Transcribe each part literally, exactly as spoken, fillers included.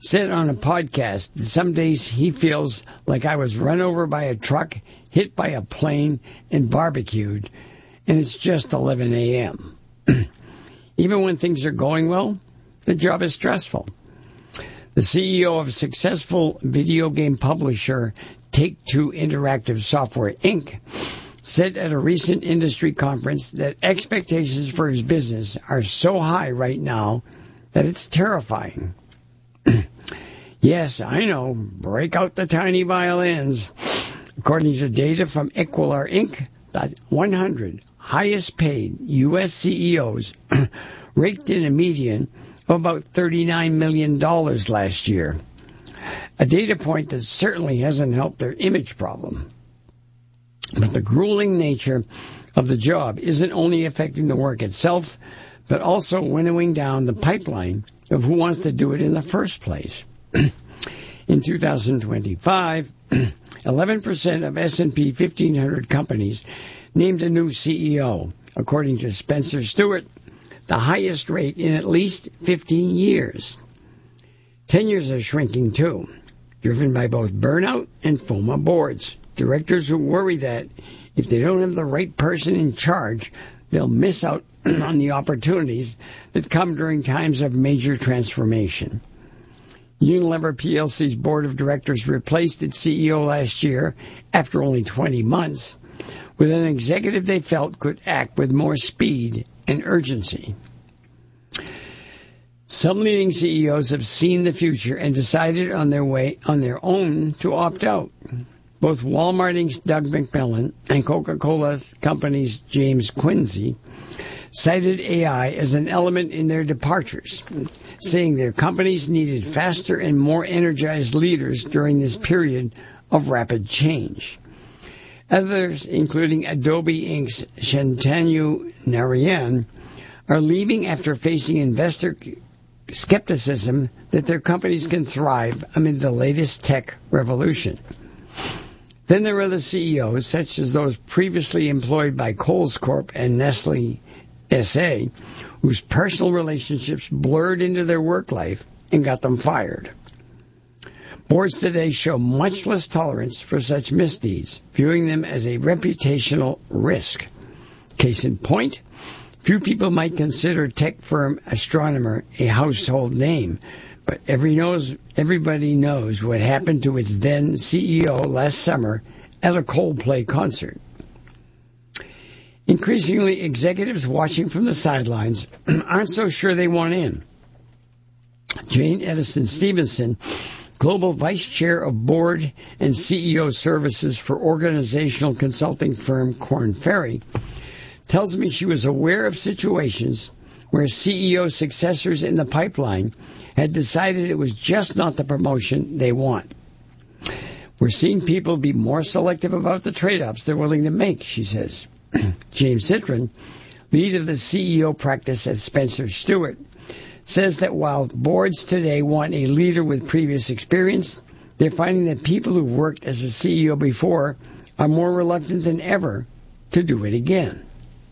said on a podcast that some days he feels like I was run over by a truck, hit by a plane, and barbecued, and it's just eleven a.m. Even when things are going well, the job is stressful. The C E O of successful video game publisher Take-Two Interactive Software, Incorporated said at a recent industry conference that expectations for his business are so high right now that it's terrifying. Yes, I know, break out the tiny violins. According to data from Equilar Incorporated, the one hundred highest paid U S C E Os raked in a median of about thirty-nine million dollars last year. A data point that certainly hasn't helped their image problem. But the grueling nature of the job isn't only affecting the work itself, but also winnowing down the pipeline of who wants to do it in the first place. In two thousand twenty-five, eleven percent of S and P fifteen hundred companies named a new C E O, according to Spencer Stuart, the highest rate in at least fifteen years. Tenures are shrinking too, driven by both burnout and FOMA boards. Directors who worry that if they don't have the right person in charge, they'll miss out on the opportunities that come during times of major transformation. Unilever P L C's board of directors replaced its C E O last year, after only twenty months, with an executive they felt could act with more speed and urgency. Some leading C E Os have seen the future and decided on their way on their own to opt out. Both Walmart Incorporated's Doug McMillon and Coca-Cola Company's James Quincey cited A I as an element in their departures, saying their companies needed faster and more energized leaders during this period of rapid change. Others, including Adobe Incorporated's Shantanu Narayan, are leaving after facing investor skepticism that their companies can thrive amid the latest tech revolution. Then there are the C E Os, such as those previously employed by Kohl's Corp and Nestle S A, whose personal relationships blurred into their work life and got them fired. Boards today show much less tolerance for such misdeeds, viewing them as a reputational risk. Case in point, few people might consider tech firm Astronomer a household name, but every knows, everybody knows what happened to its then C E O last summer at a Coldplay concert. Increasingly, executives watching from the sidelines aren't so sure they want in. Jane Edison Stevenson, Global Vice Chair of Board and C E O Services for organizational consulting firm Korn Ferry, tells me she was aware of situations where C E O successors in the pipeline had decided it was just not the promotion they want. We're seeing people be more selective about the trade-offs they're willing to make, she says. James Citron, lead of the C E O practice at Spencer Stuart, says that while boards today want a leader with previous experience, they're finding that people who've worked as a C E O before are more reluctant than ever to do it again.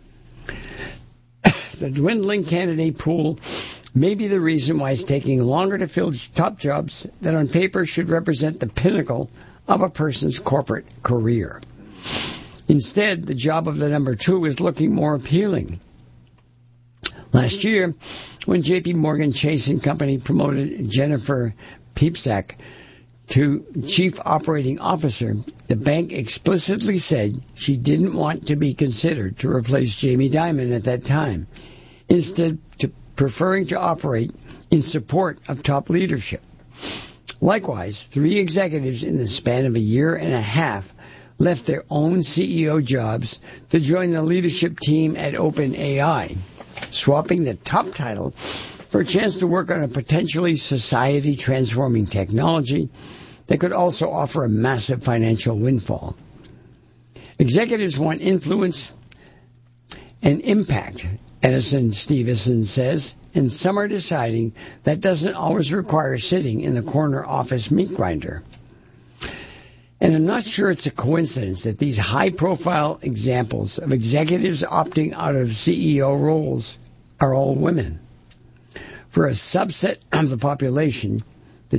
The dwindling candidate pool may be the reason why it's taking longer to fill top jobs that on paper should represent the pinnacle of a person's corporate career. Instead, the job of the number two is looking more appealing. Last year, when J P Morgan Chase and Company promoted Jennifer Piepzak to Chief Operating Officer, the bank explicitly said she didn't want to be considered to replace Jamie Dimon at that time, instead to preferring to operate in support of top leadership. Likewise, three executives in the span of a year and a half left their own C E O jobs to join the leadership team at OpenAI, swapping the top title for a chance to work on a potentially society-transforming technology that could also offer a massive financial windfall. Executives want influence and impact, Edison Stevenson says, and some are deciding that doesn't always require sitting in the corner office meat grinder. And I'm not sure it's a coincidence that these high-profile examples of executives opting out of C E O roles are all women. For a subset of the population,